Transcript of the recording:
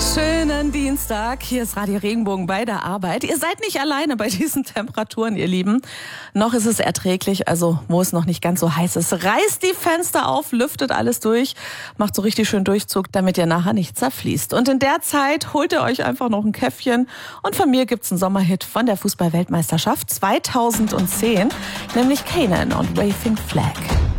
Schönen Dienstag, hier ist Radio Regenbogen bei der Arbeit. Ihr seid nicht alleine bei diesen Temperaturen, ihr Lieben. Noch ist es erträglich, also wo es noch nicht ganz so heiß ist. Reißt die Fenster auf, lüftet alles durch, macht so richtig schön Durchzug, damit ihr nachher nicht zerfließt. Und in der Zeit holt ihr euch einfach noch ein Käffchen. Und von mir gibt's einen Sommerhit von der Fußball-Weltmeisterschaft 2010, nämlich Kanan und Waving Flag.